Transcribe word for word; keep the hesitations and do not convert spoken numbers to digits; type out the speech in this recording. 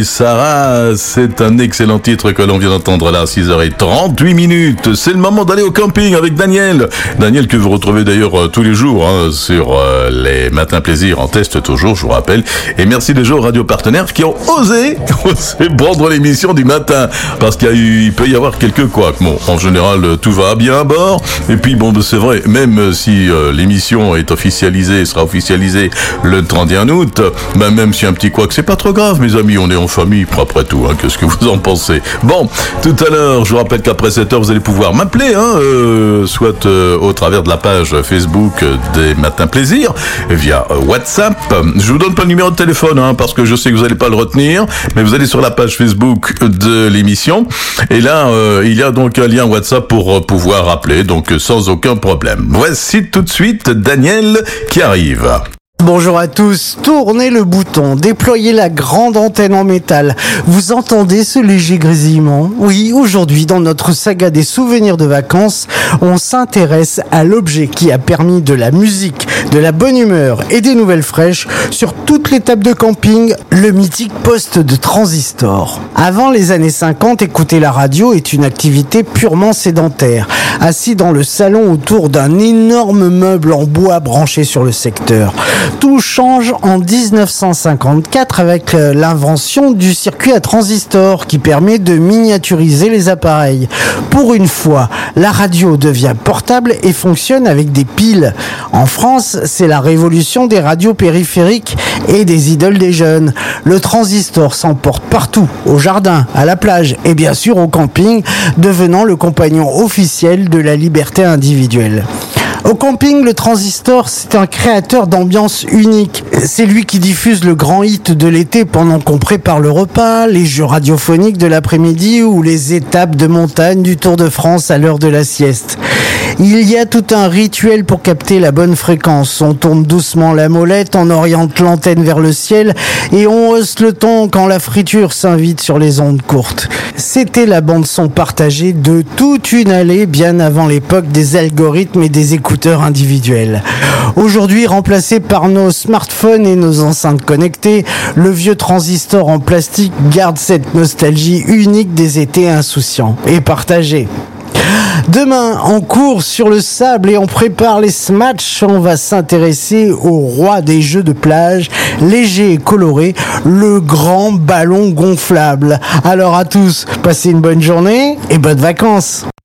Joey Sarah, c'est un excellent titre que l'on vient d'entendre là, six heures trente-huit minutes. C'est le moment d'aller au camping avec Daniel. Daniel que vous retrouvez d'ailleurs tous les jours hein, sur euh, les Matins Plaisir en test toujours, je vous rappelle. Et merci déjà aux radios partenaires qui ont osé, osé prendre l'émission du matin. Parce qu'il y a eu, il peut y avoir quelques couacs. Bon, en général, tout va bien à bord. Et puis bon, c'est vrai, même si euh, l'émission est officialisée, sera officialisée le trente et un août, ben même si un petit couac, c'est pas trop grave, mes amis, on est en famille, après tout, hein, qu'est-ce que vous en pensez? Bon, tout à l'heure, je vous rappelle qu'après sept heures, vous allez pouvoir m'appeler, hein, euh, soit euh, au travers de la page Facebook des Matins Plaisir, via euh, WhatsApp. Je vous donne pas le numéro de téléphone, hein, parce que je sais que vous allez pas le retenir, mais vous allez sur la page Facebook de l'émission, et là, euh, il y a donc un lien WhatsApp pour euh, pouvoir appeler, donc euh, sans aucun problème. Voici tout de suite Daniel qui arrive. Bonjour à tous, tournez le bouton, déployez la grande antenne en métal. Vous entendez ce léger grésillement? Oui, aujourd'hui, dans notre saga des souvenirs de vacances, on s'intéresse à l'objet qui a permis de la musique, de la bonne humeur et des nouvelles fraîches sur toute l'étape de camping, le mythique poste de transistor. Avant les années cinquante, écouter la radio est une activité purement sédentaire, assis dans le salon autour d'un énorme meuble en bois branché sur le secteur. Tout change en dix-neuf cent cinquante-quatre avec l'invention du circuit à transistor qui permet de miniaturiser les appareils. Pour une fois, la radio devient portable et fonctionne avec des piles. En France, c'est la révolution des radios périphériques et des idoles des jeunes. Le transistor s'emporte partout, au jardin, à la plage et bien sûr au camping, devenant le compagnon officiel de la liberté individuelle. Au camping, le transistor, c'est un créateur d'ambiance unique. C'est lui qui diffuse le grand hit de l'été pendant qu'on prépare le repas, les jeux radiophoniques de l'après-midi ou les étapes de montagne du Tour de France à l'heure de la sieste. Il y a tout un rituel pour capter la bonne fréquence. On tourne doucement la molette, on oriente l'antenne vers le ciel et on hausse le ton quand la friture s'invite sur les ondes courtes. C'était la bande-son partagée de toute une allée bien avant l'époque des algorithmes et des écouteurs individuels. Aujourd'hui, remplacé par nos smartphones et nos enceintes connectées, le vieux transistor en plastique garde cette nostalgie unique des étés insouciants et partagés. Demain, on court sur le sable et on prépare les smatchs. On va s'intéresser au roi des jeux de plage, léger et coloré, le grand ballon gonflable. Alors à tous, passez une bonne journée et bonnes vacances.